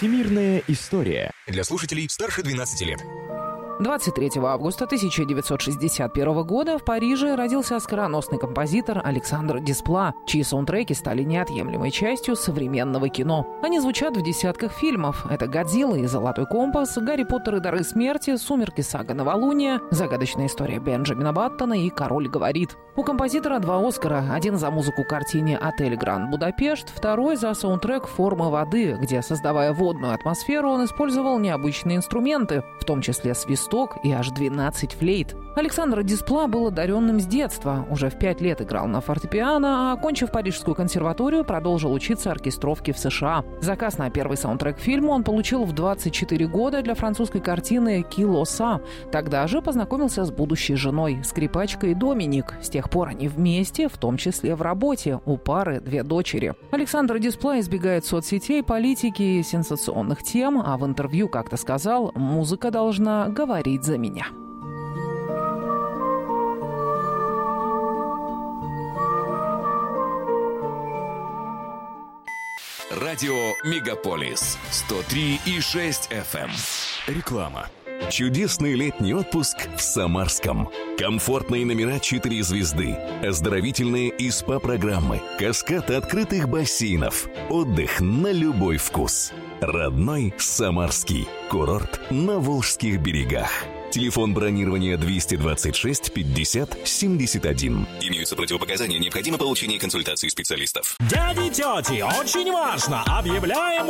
Всемирная история. Для слушателей старше 12 лет. 23 августа 1961 года в Париже родился оскароносный композитор Александр Деспла, чьи саундтреки стали неотъемлемой частью современного кино. Они звучат в десятках фильмов. Это «Годзилла» и «Золотой компас», «Гарри Поттер и дары смерти», «Сумерки. Сага новолуния», «Загадочная история Бенджамина Баттона» и «Король говорит». У композитора 2 Оскара. Один за музыку к картине «Отель Гранд Будапешт», второй за саундтрек «Форма воды», где, создавая водную атмосферу, он использовал необычные инструменты, в том числе свисток и аж 12 флейт. Александр Деспла был одаренным с детства. Уже в 5 лет играл на фортепиано, а, окончив Парижскую консерваторию, продолжил учиться оркестровке в США. Заказ на первый саундтрек к фильму он получил в 24 года для французской картины «Килоса». Тогда же познакомился с будущей женой, скрипачкой Доминик. С тех пор они вместе, в том числе в работе. У пары 2 дочери. Александр Деспла избегает соцсетей, политики и сенсационных тем, а в интервью как-то сказал: «Музыка должна говорить за меня». Радио Мегаполис 103,6 FM. Реклама. Чудесный летний отпуск в Самарском. Комфортные номера 4 звезды, оздоровительные и СПА-программы, каскад открытых бассейнов, отдых на любой вкус. Родной Самарский. Курорт на Волжских берегах. Телефон бронирования 226 50 71. Имеются противопоказания, необходимо получение консультации специалистов. Дяди, тети, очень важно! Объявляем